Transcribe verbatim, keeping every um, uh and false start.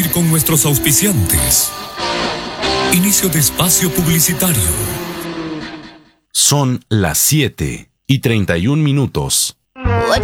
contar con nuestros auspiciantes. Inicio de espacio publicitario. Son las siete y treinta y un minutos.